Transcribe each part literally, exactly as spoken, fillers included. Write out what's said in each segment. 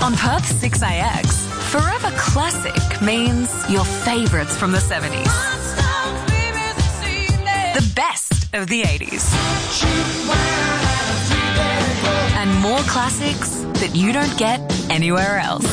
On Perth six A X, Forever Classic means your favourites from the seventies. The best of the eighties. And more classics that you don't get anywhere else.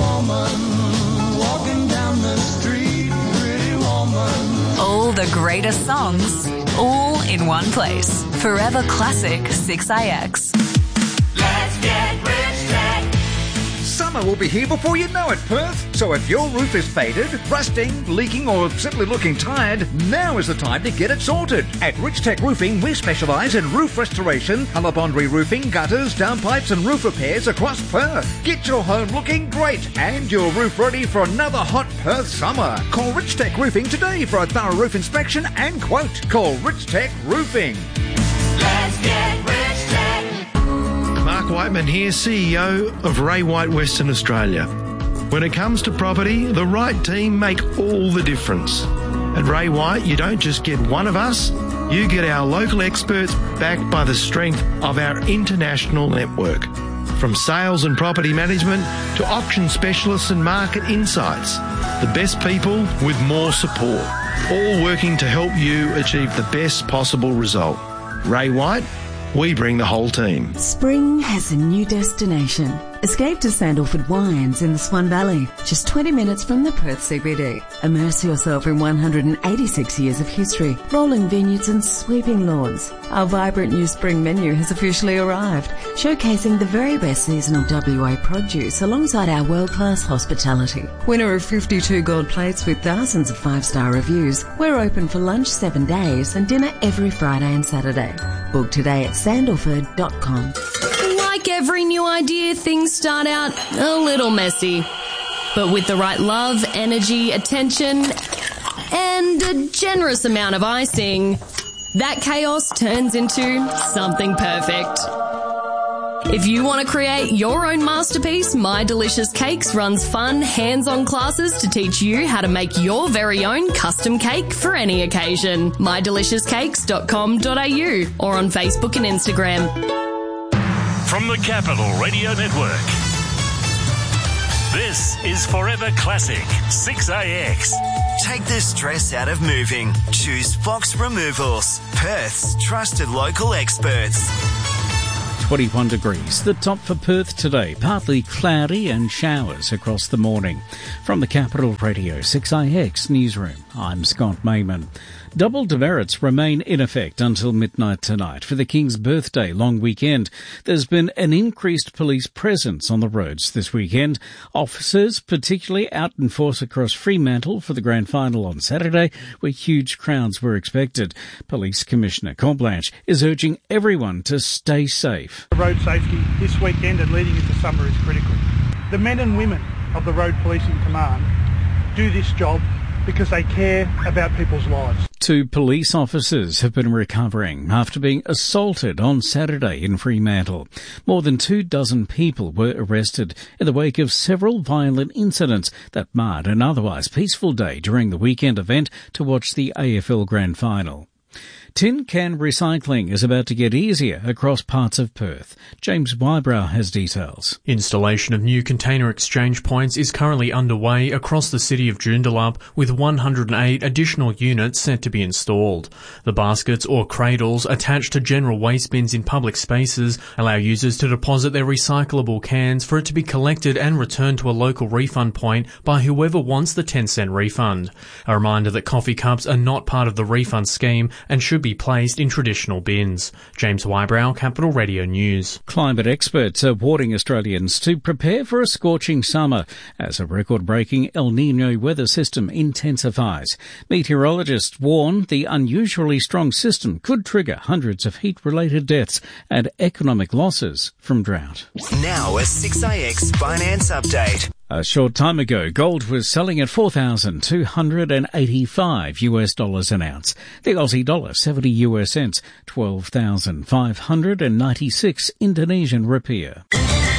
All the greatest songs, all in one place. Forever Classic six A X. Let's get Rich Tech. Summer will be here before you know it, Perth. So if your roof is faded, rusting, leaking or simply looking tired, now is the time to get it sorted. At Rich Tech Roofing, we specialise in roof restoration, alabondry roofing, gutters, downpipes and roof repairs across Perth. Get your home looking great and your roof ready for another hot Perth summer. Call Rich Tech Roofing today for a thorough roof inspection and quote. Call Rich Tech Roofing. Let's get Rich Tech. Mark Whiteman here, C E O of Ray White Western Australia. When it comes to property, the right team make all the difference. At Ray White, you don't just get one of us, you get our local experts backed by the strength of our international network. From sales and property management to auction specialists and market insights, the best people with more support, all working to help you achieve the best possible result. Ray White, we bring the whole team. Spring has a new destination. Escape to Sandalford Wines in the Swan Valley, just twenty minutes from the Perth C B D. Immerse yourself in one hundred eighty-six years of history, rolling vineyards and sweeping lawns. Our vibrant new spring menu has officially arrived, showcasing the very best seasonal W A produce alongside our world-class hospitality. Winner of fifty-two gold plates with thousands of five-star reviews, we're open for lunch seven days and dinner every Friday and Saturday. Book today at sandalford dot com. Like every new idea, things start out a little messy. But with the right love, energy, attention, and a generous amount of icing, that chaos turns into something perfect. If you want to create your own masterpiece, My Delicious Cakes runs fun, hands-on classes to teach you how to make your very own custom cake for any occasion. my delicious cakes dot com dot a u or on Facebook and Instagram. From the Capital Radio Network, this is Forever Classic six A X. Take the stress out of moving. Choose Fox Removals, Perth's trusted local experts. twenty-one degrees. The top for Perth today. Partly cloudy and showers across the morning. From the Capital Radio six A X Newsroom, I'm Scott Mayman. Double demerits remain in effect until midnight tonight for the King's birthday long weekend. There's been an increased police presence on the roads this weekend. Officers particularly out in force across Fremantle for the grand final on Saturday, where huge crowds were expected. Police Commissioner Corblanche is urging everyone to stay safe. Road safety this weekend and leading into summer is critical. The men and women of the Road Policing Command do this job because they care about people's lives. Two police officers have been recovering after being assaulted on Saturday in Fremantle. More than two dozen people were arrested in the wake of several violent incidents that marred an otherwise peaceful day during the weekend event to watch the A F L Grand Final. Tin can recycling is about to get easier across parts of Perth. James Wybrow has details. Installation of new container exchange points is currently underway across the city of Joondalup, with one hundred eight additional units set to be installed. The baskets or cradles attached to general waste bins in public spaces allow users to deposit their recyclable cans for it to be collected and returned to a local refund point by whoever wants the ten cent refund. A reminder that coffee cups are not part of the refund scheme and should be placed in traditional bins. James Wybrow, Capital Radio News. Climate experts are warning Australians to prepare for a scorching summer as a record-breaking El Niño weather system intensifies. Meteorologists warn the unusually strong system could trigger hundreds of heat-related deaths and economic losses from drought. Now a six A X finance update. A short time ago, gold was selling at four thousand two hundred eighty-five US dollars an ounce. The Aussie dollar seventy US cents, twelve thousand five hundred ninety-six Indonesian rupiah.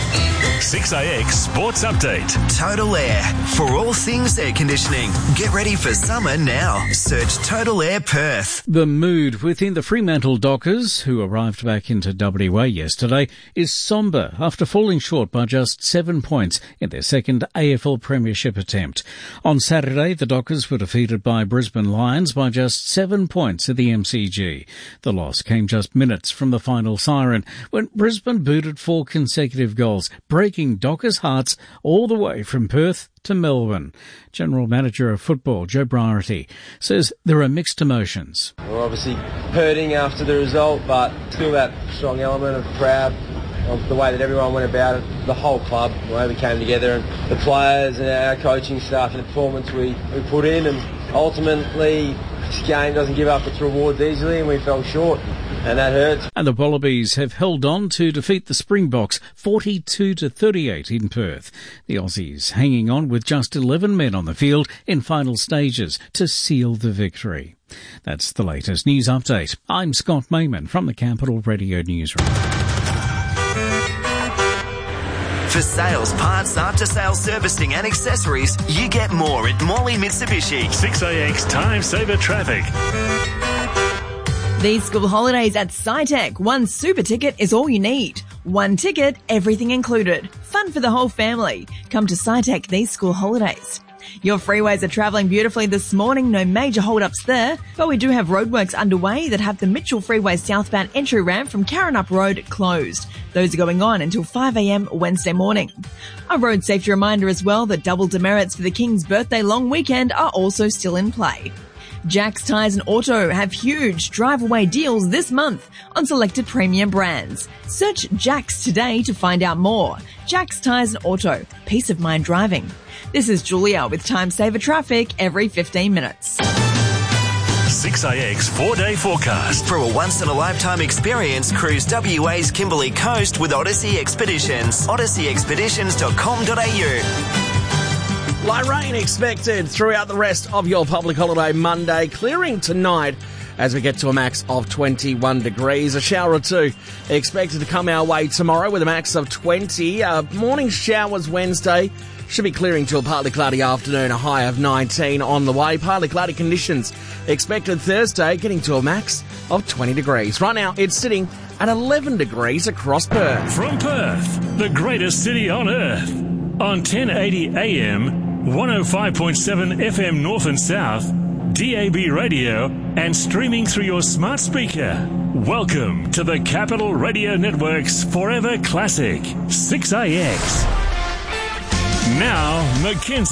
six A X Sports Update. Total Air. For all things air conditioning. Get ready for summer now. Search Total Air Perth. The mood within the Fremantle Dockers, who arrived back into W A yesterday, is sombre after falling short by just seven points in their second A F L Premiership attempt. On Saturday, the Dockers were defeated by Brisbane Lions by just seven points at the M C G. The loss came just minutes from the final siren when Brisbane booted four consecutive goals, breaking Dockers' hearts all the way from Perth to Melbourne. General Manager of Football, Joe Briarty, says there are mixed emotions. We're obviously hurting after the result, but still that strong element of proud of the way that everyone went about it, the whole club, the way we came together, and the players and our coaching staff and the performance we, we put in. And ultimately, this game doesn't give up its rewards easily, and we fell short. And that hurts. And the Wallabies have held on to defeat the Springboks forty-two to thirty-eight in Perth. The Aussies hanging on with just eleven men on the field in final stages to seal the victory. That's the latest news update. I'm Scott Mayman from the Capital Radio Newsroom. For sales, parts, after-sales servicing and accessories, you get more at Morley Mitsubishi. six A X Time Saver Traffic. These school holidays at SciTech, one super ticket is all you need. One ticket, everything included. Fun for the whole family. Come to SciTech these school holidays. Your freeways are travelling beautifully this morning, no major hold-ups there, but we do have roadworks underway that have the Mitchell Freeway southbound entry ramp from Karrinyup Road closed. Those are going on until five a.m. Wednesday morning. A road safety reminder as well that double demerits for the King's birthday long weekend are also still in play. Jack's Tyres and Auto have huge drive-away deals this month on selected premium brands. Search Jack's today to find out more. Jack's Tyres and Auto. Peace of mind driving. This is Julia with Time Saver Traffic every fifteen minutes. six A X four-day forecast. For a once-in-a-lifetime experience, cruise W A's Kimberley Coast with Odyssey Expeditions. odyssey expeditions dot com dot a u. Light rain expected throughout the rest of your public holiday Monday, clearing tonight as we get to a max of twenty-one degrees. A shower or two expected to come our way tomorrow with a max of twenty. Uh, morning showers Wednesday. Should be clearing to a partly cloudy afternoon, a high of nineteen on the way. Partly cloudy conditions expected Thursday, getting to a max of twenty degrees. Right now, it's sitting at eleven degrees across Perth. From Perth, the greatest city on earth, on ten eighty A M, one oh five point seven F M North and South, D A B radio, and streaming through your smart speaker. Welcome to the Capital Radio Network's Forever Classic, six A X. Now, Mackenzie.